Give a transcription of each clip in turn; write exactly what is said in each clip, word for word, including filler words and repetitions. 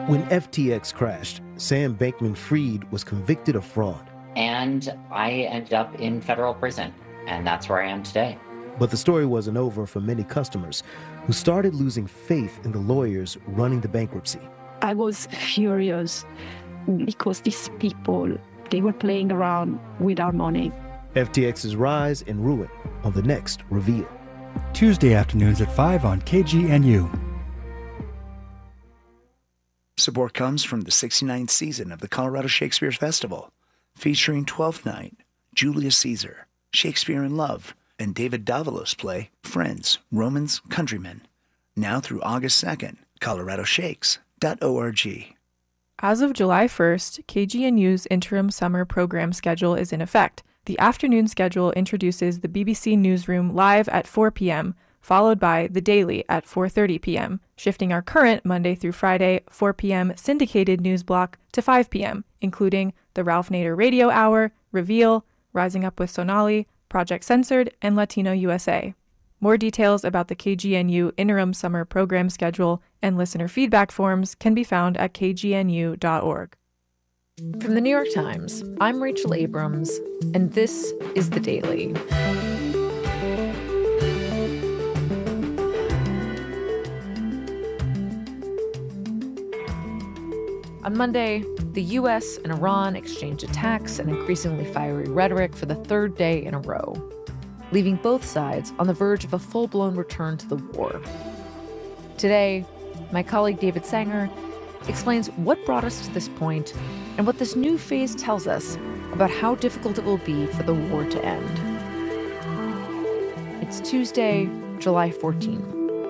When F T X crashed, Sam Bankman-Fried was convicted of fraud. And I ended up in federal prison, and that's where I am today. But the story wasn't over for many customers who started losing faith in the lawyers running the bankruptcy. I was furious because these people, they were playing around with our money. F T X's rise and ruin on the next Reveal. Tuesday afternoons at five on K G N U. Support comes from the sixty-ninth season of the Colorado Shakespeare Festival, featuring Twelfth Night, Julius Caesar, Shakespeare in Love, and David Davalos play Friends, Romans, Countrymen. Now through August second, colorado shakes dot org. As of July first, K G N U's interim summer program schedule is in effect. The afternoon schedule introduces the B B C Newsroom live at four p.m., followed by The Daily at four thirty p.m., shifting our current Monday through Friday four p.m. syndicated news block to five p.m., including the Ralph Nader Radio Hour, Reveal, Rising Up with Sonali, Project Censored, and Latino U S A. More details about the K G N U interim summer program schedule and listener feedback forms can be found at k g n u dot org. From the New York Times, I'm Rachel Abrams, and this is The Daily. On Monday, the U S and Iran exchanged attacks and increasingly fiery rhetoric for the third day in a row, leaving both sides on the verge of a full-blown return to the war. Today, my colleague David Sanger explains what brought us to this point and what this new phase tells us about how difficult it will be for the war to end. It's Tuesday, July fourteenth.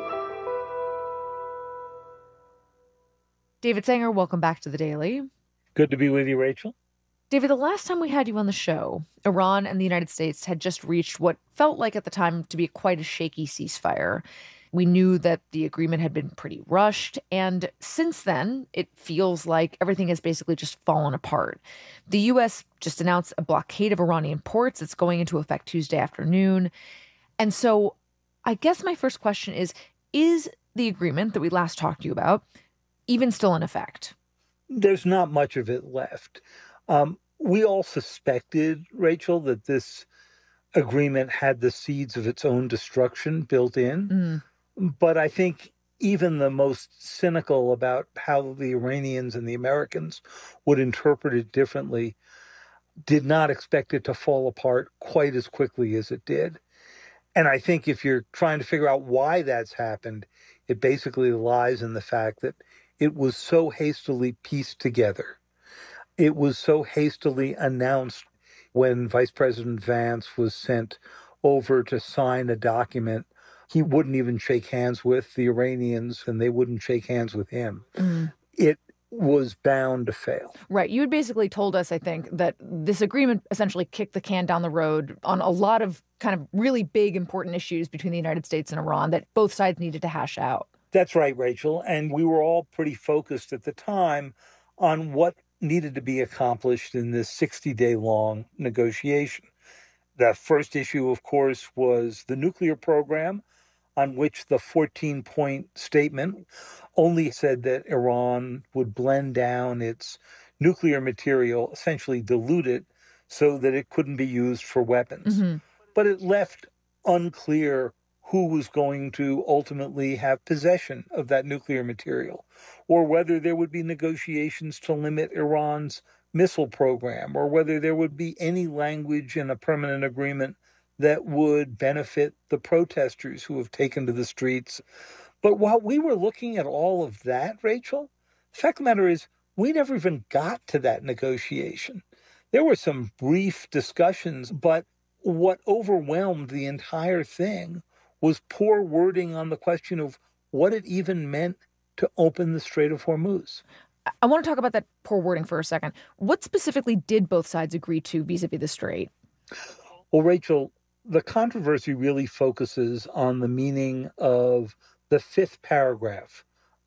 David Sanger, welcome back to The Daily. Good to be with you, Rachel. David, the last time we had you on the show, Iran and the United States had just reached what felt like at the time to be quite a shaky ceasefire. We knew that the agreement had been pretty rushed, and since then, it feels like everything has basically just fallen apart. The U S just announced a blockade of Iranian ports that's going into effect Tuesday afternoon. And so I guess my first question is, is the agreement that we last talked to you about even still in effect? There's not much of it left. Um, we all suspected, Rachel, that this agreement had the seeds of its own destruction built in. Mm. But I think even the most cynical about how the Iranians and the Americans would interpret it differently did not expect it to fall apart quite as quickly as it did. And I think if you're trying to figure out why that's happened, it basically lies in the fact that it was so hastily pieced together. It was so hastily announced when Vice President Vance was sent over to sign a document. He wouldn't even shake hands with the Iranians, and they wouldn't shake hands with him. Mm. It was bound to fail. Right. You had basically told us, I think, that this agreement essentially kicked the can down the road on a lot of kind of really big, important issues between the United States and Iran that both sides needed to hash out. That's right, Rachel. And we were all pretty focused at the time on what needed to be accomplished in this sixty-day-long negotiation. The first issue, of course, was the nuclear program, on which the fourteen-point statement only said that Iran would blend down its nuclear material, essentially dilute it, so that it couldn't be used for weapons. Mm-hmm. But it left unclear who was going to ultimately have possession of that nuclear material, or whether there would be negotiations to limit Iran's missile program, or whether there would be any language in a permanent agreement that would benefit the protesters who have taken to the streets. But while we were looking at all of that, Rachel, the fact of the matter is we never even got to that negotiation. There were some brief discussions, but what overwhelmed the entire thing was poor wording on the question of what it even meant to open the Strait of Hormuz. I want to talk about that poor wording for a second. What specifically did both sides agree to vis-a-vis the Strait? Well, Rachel, the controversy really focuses on the meaning of the fifth paragraph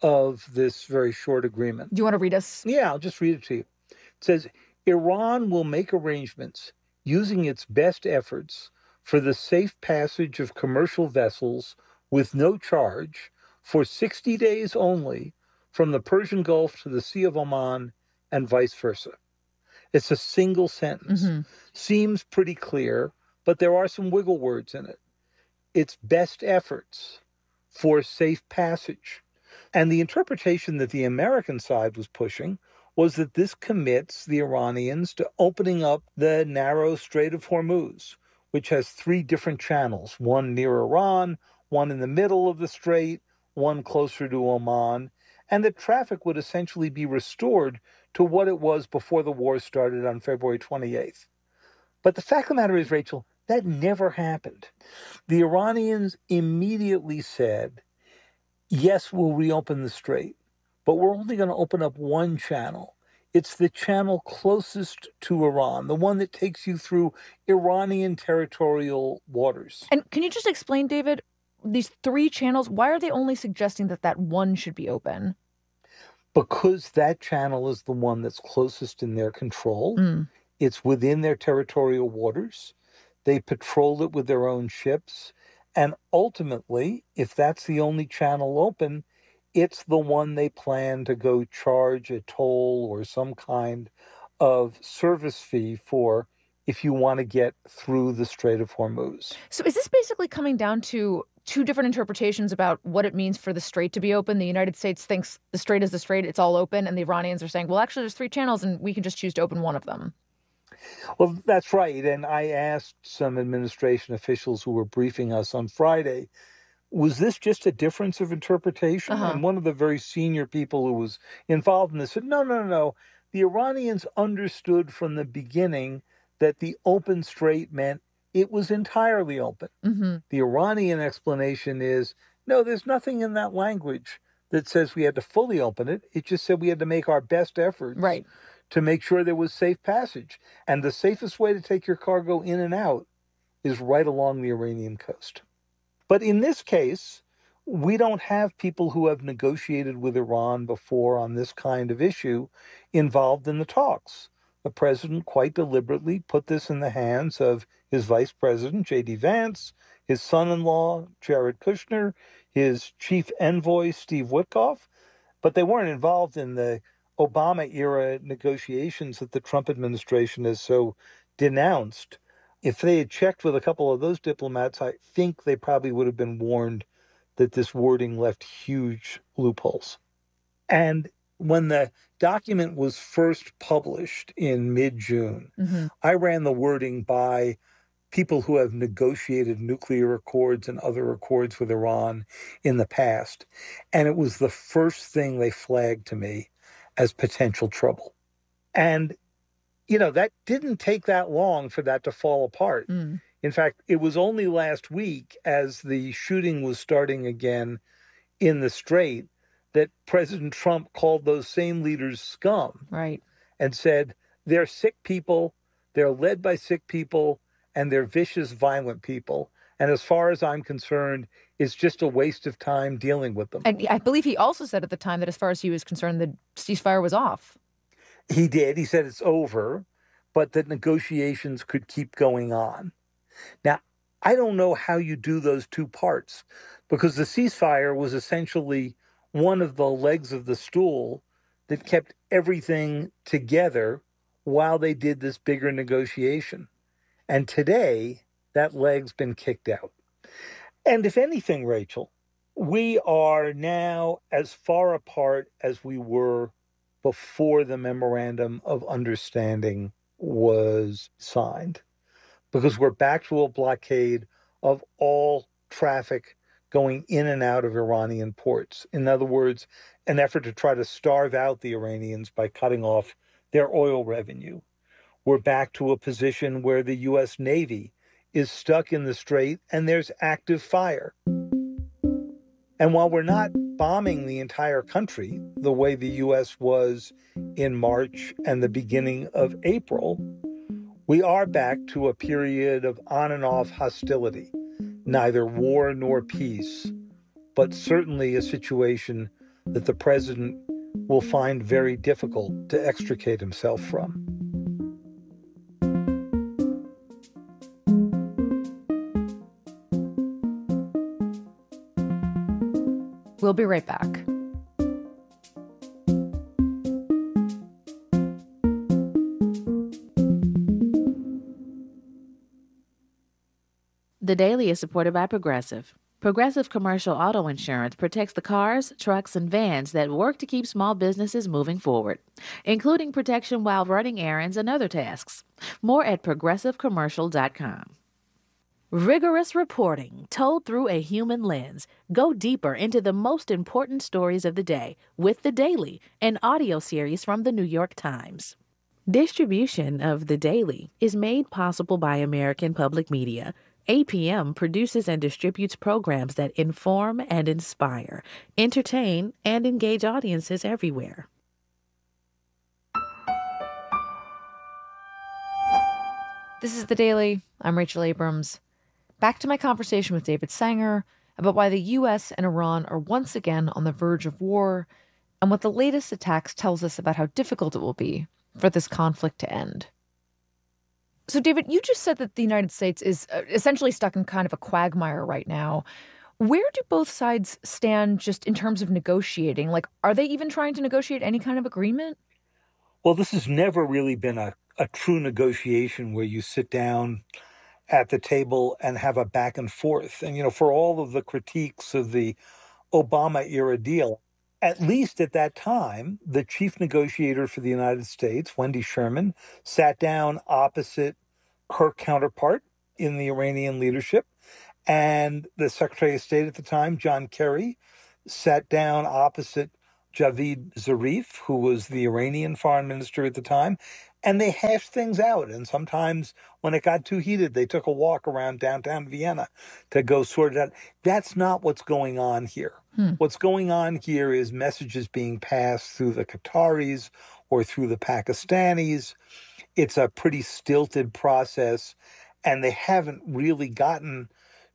of this very short agreement. Do you want to read us? Yeah, I'll just read it to you. It says, Iran will make arrangements using its best efforts for the safe passage of commercial vessels with no charge for sixty days only from the Persian Gulf to the Sea of Oman and vice versa. It's a single sentence. Mm-hmm. Seems pretty clear, but there are some wiggle words in it. It's best efforts for safe passage. And the interpretation that the American side was pushing was that this commits the Iranians to opening up the narrow Strait of Hormuz, which has three different channels, one near Iran, one in the middle of the strait, one closer to Oman, and that traffic would essentially be restored to what it was before the war started on February twenty-eighth. But the fact of the matter is, Rachel, that never happened. The Iranians immediately said, yes, we'll reopen the strait, but we're only going to open up one channel. It's the channel closest to Iran, the one that takes you through Iranian territorial waters. And can you just explain, David, these three channels, why are they only suggesting that that one should be open? Because that channel is the one that's closest in their control. Mm. It's within their territorial waters. They patrol it with their own ships. And ultimately, if that's the only channel open, it's the one they plan to go charge a toll or some kind of service fee for if you want to get through the Strait of Hormuz. So is this basically coming down to two different interpretations about what it means for the strait to be open? The United States thinks the strait is the strait, it's all open, and the Iranians are saying, well, actually, there's three channels, and we can just choose to open one of them. Well, that's right. And I asked some administration officials who were briefing us on Friday, was this just a difference of interpretation? Uh-huh. And one of the very senior people who was involved in this said, no, no, no. The Iranians understood from the beginning that the open strait meant it was entirely open. Mm-hmm. The Iranian explanation is, no, there's nothing in that language that says we had to fully open it. It just said we had to make our best efforts Right. to make sure there was safe passage. And the safest way to take your cargo in and out is right along the Iranian coast. But in this case, we don't have people who have negotiated with Iran before on this kind of issue involved in the talks. The president quite deliberately put this in the hands of his vice president, J D Vance, his son-in-law, Jared Kushner, his chief envoy, Steve Witkoff, but they weren't involved in the Obama-era negotiations that the Trump administration has so denounced. If they had checked with a couple of those diplomats, I think they probably would have been warned that this wording left huge loopholes. And when the document was first published in mid-June, Mm-hmm. I ran the wording by people who have negotiated nuclear accords and other accords with Iran in the past. And it was the first thing they flagged to me as potential trouble. And, you know, that didn't take that long for that to fall apart. Mm. In fact, it was only last week, as the shooting was starting again in the Strait, that President Trump called those same leaders scum. Right. And said, they're sick people, they're led by sick people, and they're vicious, violent people. And as far as I'm concerned, it's just a waste of time dealing with them. And I believe he also said at the time that as far as he was concerned, the ceasefire was off. He did. He said it's over, but that negotiations could keep going on. Now, I don't know how you do those two parts, because the ceasefire was essentially one of the legs of the stool that kept everything together while they did this bigger negotiation. And today, that leg's been kicked out. And if anything, Rachel, we are now as far apart as we were before the memorandum of understanding was signed, because we're back to a blockade of all traffic going in and out of Iranian ports. In other words, an effort to try to starve out the Iranians by cutting off their oil revenue. We're back to a position where the U S Navy is stuck in the strait and there's active fire. And while we're not bombing the entire country the way the U S was in March and the beginning of April, we are back to a period of on and off hostility, neither war nor peace, but certainly a situation that the president will find very difficult to extricate himself from. We'll be right back. The Daily is supported by Progressive. Progressive Commercial Auto Insurance protects the cars, trucks, and vans that work to keep small businesses moving forward, including protection while running errands and other tasks. More at progressive commercial dot com. Rigorous reporting told through a human lens. Go deeper into the most important stories of the day with The Daily, an audio series from the New York Times. Distribution of The Daily is made possible by American Public Media. A P M produces and distributes programs that inform and inspire, entertain, and engage audiences everywhere. This is The Daily. I'm Rachel Abrams. Back to my conversation with David Sanger about why the U S and Iran are once again on the verge of war and what the latest attacks tells us about how difficult it will be for this conflict to end. So, David, you just said that the United States is essentially stuck in kind of a quagmire right now. Where do both sides stand just in terms of negotiating? Like, are they even trying to negotiate any kind of agreement? Well, this has never really been a, a true negotiation where you sit down at the table and have a back and forth. And, you know, for all of the critiques of the Obama-era deal, at least at that time, the chief negotiator for the United States, Wendy Sherman, sat down opposite her counterpart in the Iranian leadership. And the Secretary of State at the time, John Kerry, sat down opposite Javad Zarif, who was the Iranian foreign minister at the time. And they hashed things out. And sometimes when it got too heated, they took a walk around downtown Vienna to go sort it out. That's not what's going on here. Hmm. What's going on here is messages being passed through the Qataris or through the Pakistanis. It's a pretty stilted process, and they haven't really gotten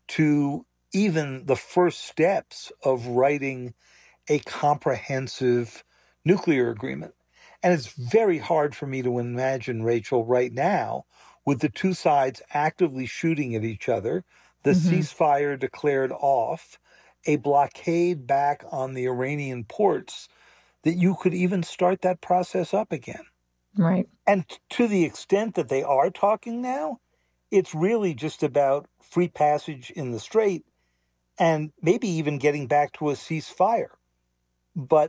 to even the first steps of writing a comprehensive nuclear agreement. And it's very hard for me to imagine, Rachel, right now, with the two sides actively shooting at each other, the mm-hmm. ceasefire declared off, a blockade back on the Iranian ports, that you could even start that process up again. Right. And to the extent that they are talking now, it's really just about free passage in the strait and maybe even getting back to a ceasefire. But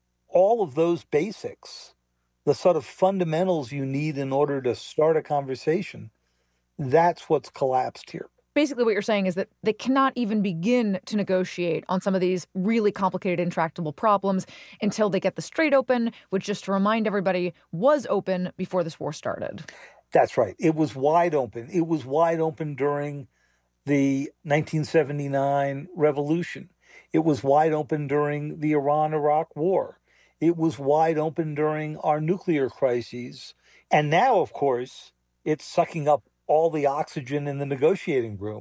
all of those basics, the sort of fundamentals you need in order to start a conversation, that's what's collapsed here. Basically, what you're saying is that they cannot even begin to negotiate on some of these really complicated, intractable problems until they get the strait open, which, just to remind everybody, was open before this war started. That's right. It was wide open. It was wide open during the nineteen seventy-nine revolution. It was wide open during the Iran-Iraq war. It was wide open during our nuclear crises. And now, of course, it's sucking up all the oxygen in the negotiating room.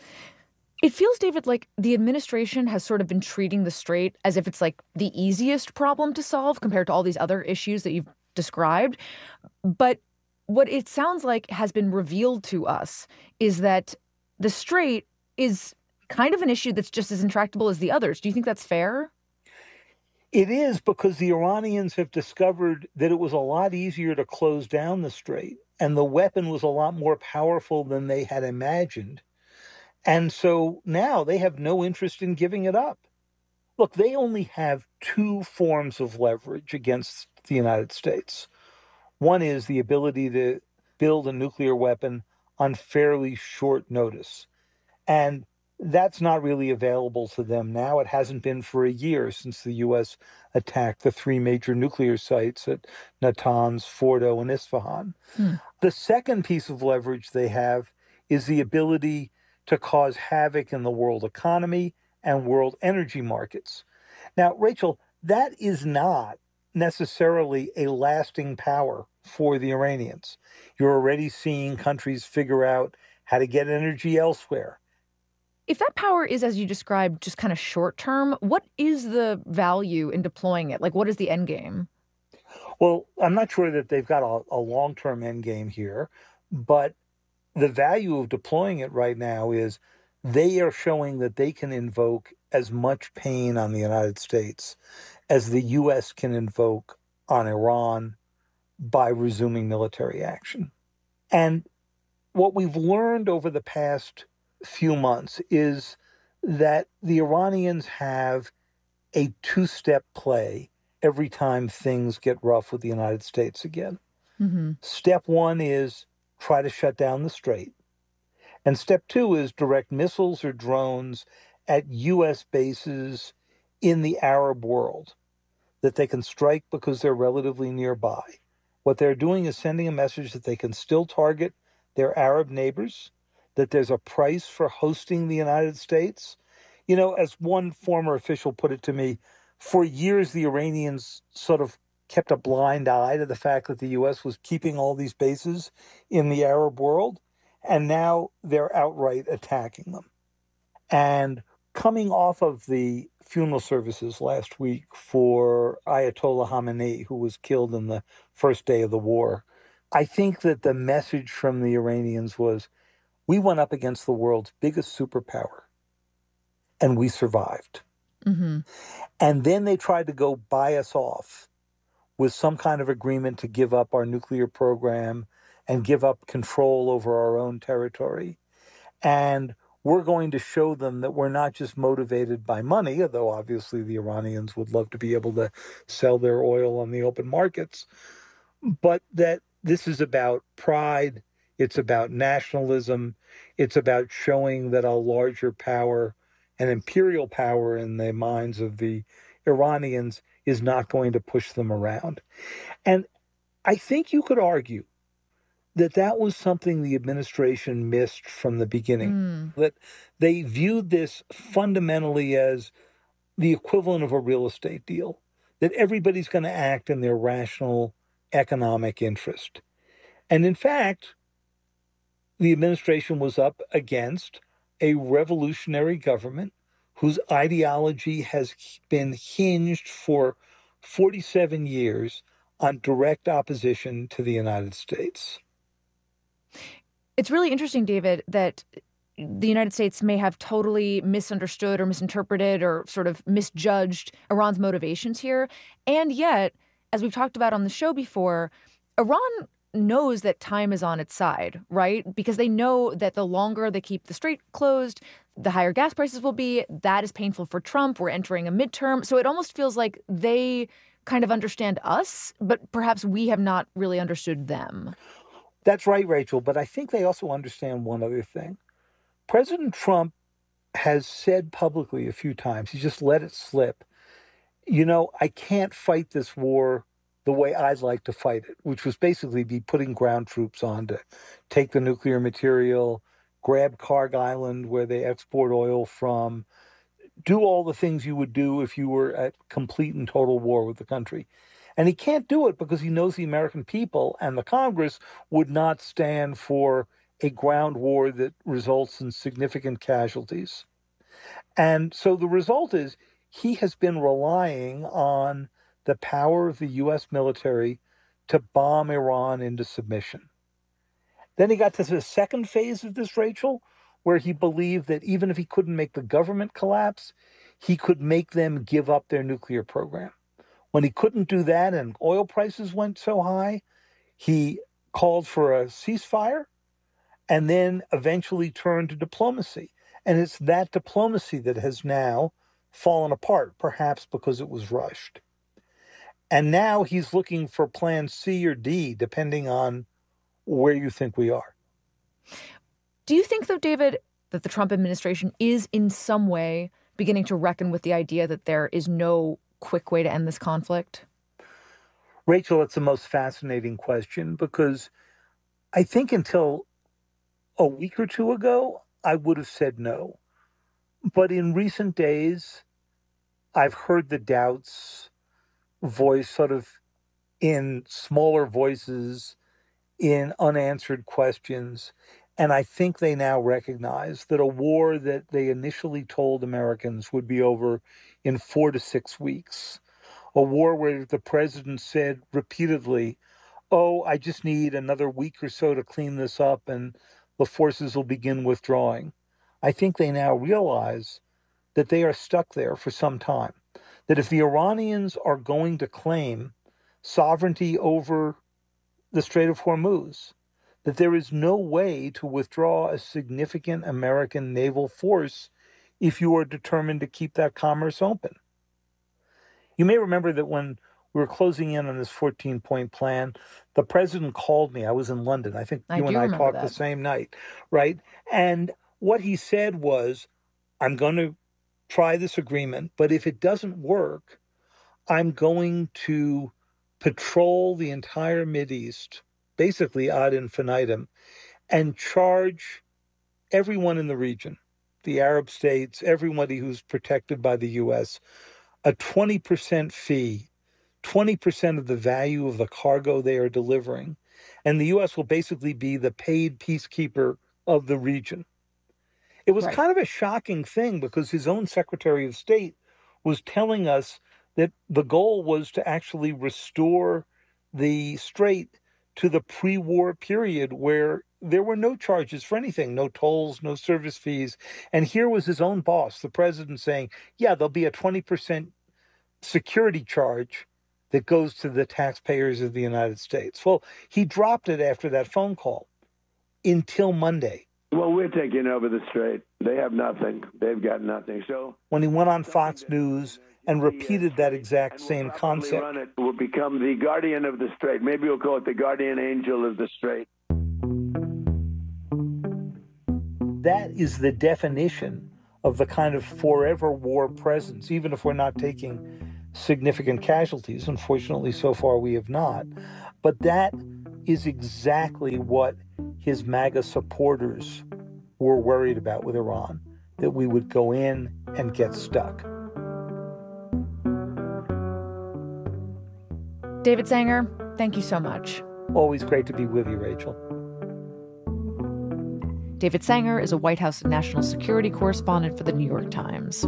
It feels, David, like the administration has sort of been treating the strait as if it's like the easiest problem to solve compared to all these other issues that you've described. But what it sounds like has been revealed to us is that the strait is kind of an issue that's just as intractable as the others. Do you think that's fair? It is, because the Iranians have discovered that it was a lot easier to close down the strait, and the weapon was a lot more powerful than they had imagined. And so now they have no interest in giving it up. Look, they only have two forms of leverage against the United States. One is the ability to build a nuclear weapon on fairly short notice. And that's not really available to them now. It hasn't been for a year since the U S attacked the three major nuclear sites at Natanz, Fordo, and Isfahan. Hmm. The second piece of leverage they have is the ability to cause havoc in the world economy and world energy markets. Now, Rachel, that is not necessarily a lasting power for the Iranians. You're already seeing countries figure out how to get energy elsewhere. If that power is, as you described, just kind of short term, what is the value in deploying it? Like, what is the end game? Well, I'm not sure that they've got a, a long-term end game here, but the value of deploying it right now is they are showing that they can invoke as much pain on the United States as the U S can invoke on Iran by resuming military action. And what we've learned over the past few months is that the Iranians have a two-step play every time things get rough with the United States again. Mm-hmm. Step one is try to shut down the strait. And step two is direct missiles or drones at U S bases in the Arab world that they can strike because they're relatively nearby. What they're doing is sending a message that they can still target their Arab neighbors, that there's a price for hosting the United States. You know, as one former official put it to me, for years the Iranians sort of kept a blind eye to the fact that the U S was keeping all these bases in the Arab world, and now they're outright attacking them. And coming off of the funeral services last week for Ayatollah Khamenei, who was killed in the first day of the war, I think that the message from the Iranians was, we went up against the world's biggest superpower, and we survived. Mm-hmm. And then they tried to go buy us off with some kind of agreement to give up our nuclear program and give up control over our own territory. And we're going to show them that we're not just motivated by money, although obviously the Iranians would love to be able to sell their oil on the open markets, but that this is about pride, it's about nationalism, it's about showing that a larger power, an imperial power in the minds of the Iranians, is not going to push them around. And I think you could argue that that was something the administration missed from the beginning, Mm. that they viewed this fundamentally as the equivalent of a real estate deal, that everybody's going to act in their rational economic interest. And in fact, the administration was up against a revolutionary government whose ideology has been hinged for forty-seven years on direct opposition to the United States. It's really interesting, David, that the United States may have totally misunderstood or misinterpreted or sort of misjudged Iran's motivations here. And yet, as we've talked about on the show before, Iran knows that time is on its side, right? Because they know that the longer they keep the strait closed, the higher gas prices will be. That is painful for Trump. We're entering a midterm. So it almost feels like they kind of understand us, but perhaps we have not really understood them. That's right, Rachel. But I think they also understand one other thing. President Trump has said publicly a few times, he just let it slip, you know, I can't fight this war the way I'd like to fight it, which was basically be putting ground troops on to take the nuclear material, grab Karg Island where they export oil from, do all the things you would do if you were at complete and total war with the country. And he can't do it because he knows the American people and the Congress would not stand for a ground war that results in significant casualties. And so the result is he has been relying on the power of the U S military to bomb Iran into submission. Then he got to the second phase of this, Rachel, where he believed that even if he couldn't make the government collapse, he could make them give up their nuclear program. When he couldn't do that and oil prices went so high, he called for a ceasefire and then eventually turned to diplomacy. And it's that diplomacy that has now fallen apart, perhaps because it was rushed. And now he's looking for plan C or D, depending on where you think we are. Do you think, though, David, that the Trump administration is in some way beginning to reckon with the idea that there is no quick way to end this conflict? Rachel, it's the most fascinating question because I think until a week or two ago, I would have said no. But in recent days, I've heard the doubts voiced sort of in smaller voices, in unanswered questions. And I think they now recognize that a war that they initially told Americans would be over in four to six weeks, a war where the president said repeatedly, oh, I just need another week or so to clean this up and the forces will begin withdrawing. I think they now realize that they are stuck there for some time, that if the Iranians are going to claim sovereignty over the Strait of Hormuz, that there is no way to withdraw a significant American naval force if you are determined to keep that commerce open. You may remember that when we were closing in on this fourteen-point plan, the president called me. I was in London. I think I you do and I remember talked that. the same night, right? And what he said was, I'm going to try this agreement, but if it doesn't work, I'm going to patrol the entire Mideast, basically ad infinitum, and charge everyone in the region, the Arab states, everybody who's protected by the U S, a twenty percent fee, twenty percent of the value of the cargo they are delivering. And the U S will basically be the paid peacekeeper of the region. It was Right. kind of a shocking thing because his own Secretary of State was telling us that the goal was to actually restore the strait to the pre-war period where there were no charges for anything, no tolls, no service fees. And here was his own boss, the president, saying, yeah, there'll be a twenty percent security charge that goes to the taxpayers of the United States. Well, he dropped it after that phone call until Monday. Well, we're taking over the strait. They have nothing. They've got nothing. So when he went on Fox News and repeated that exact and same we'll probably concept. Run it, will become the guardian of the strait. Maybe we'll call it the guardian angel of the strait. That is the definition of the kind of forever war presence, even if we're not taking significant casualties. Unfortunately, so far we have not. But that is exactly what his MAGA supporters were worried about with Iran, that we would go in and get stuck. David Sanger, thank you so much. Always great to be with you, Rachel. David Sanger is a White House national security correspondent for the New York Times.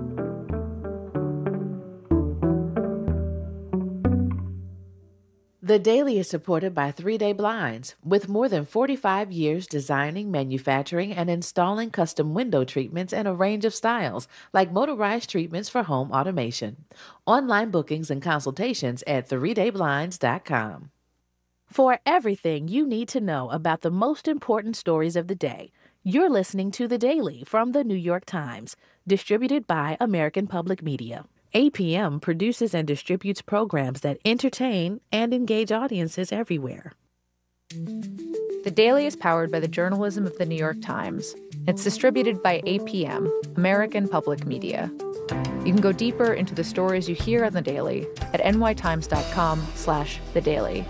The Daily is supported by Three Day Blinds, with more than forty-five years designing, manufacturing, and installing custom window treatments in a range of styles, like motorized treatments for home automation. Online bookings and consultations at three day blinds dot com. For everything you need to know about the most important stories of the day, you're listening to The Daily from The New York Times, distributed by American Public Media. A P M produces and distributes programs that entertain and engage audiences everywhere. The Daily is powered by the journalism of The New York Times. It's distributed by A P M, American Public Media. You can go deeper into the stories you hear on The Daily at n y times dot com slash the daily.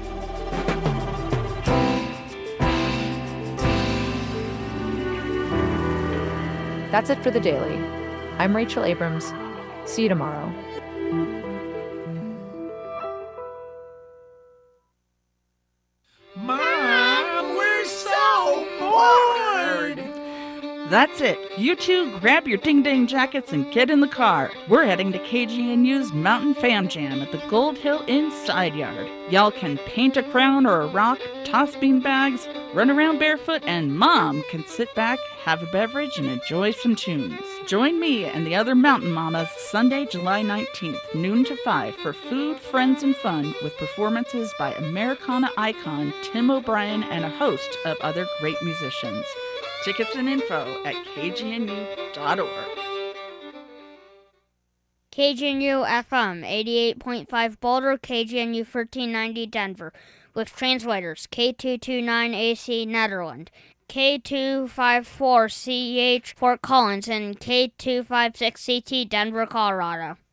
That's it for The Daily. I'm Rachel Abrams. See you tomorrow. Mom, we're so bored! That's it. You two grab your ding-dang jackets and get in the car. We're heading to K G N U's Mountain Fam Jam at the Gold Hill Inn side yard. Y'all can paint a crown or a rock, toss bean bags, run around barefoot, and Mom can sit back, have a beverage, and enjoy some tunes. Join me and the other Mountain Mamas Sunday, July nineteenth, noon to five, for food, friends, and fun with performances by Americana icon Tim O'Brien and a host of other great musicians. Tickets and info at k g n u dot org. K G N U F M eighty-eight point five Boulder, K G N U thirteen ninety Denver, with translators K two twenty-nine A C Netherlands, K two fifty-four C H Fort Collins, and K two fifty-six C T Denver, Colorado.